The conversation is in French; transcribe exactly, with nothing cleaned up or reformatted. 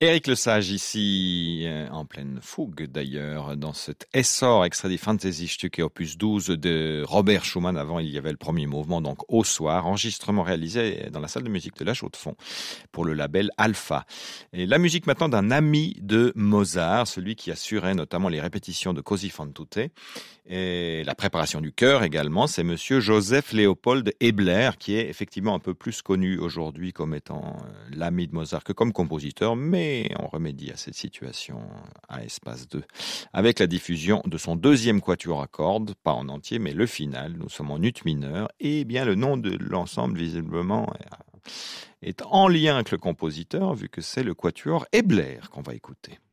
Éric Lesage ici, euh, en pleine fougue d'ailleurs, dans cet essor extrait des Fantasy-Stücke opus douze de Robert Schumann. Avant, il y avait le premier mouvement, donc Au soir, enregistrement réalisé dans la salle de musique de la Chaux-de-Fonds pour le label Alpha. Et la musique maintenant d'un ami de Mozart, celui qui assurait notamment les répétitions de Così fan tutte et la préparation du chœur également, c'est monsieur Joseph Léopold Ebler, qui est effectivement un peu plus connu aujourd'hui comme étant l'ami de Mozart que comme compositeur, mais on remédie à cette situation à Espace deux avec la diffusion de son deuxième quatuor à cordes, pas en entier, mais le final. Nous sommes en ut mineur, et bien le nom de l'ensemble visiblement est en lien avec le compositeur, vu que c'est le quatuor Ebler qu'on va écouter.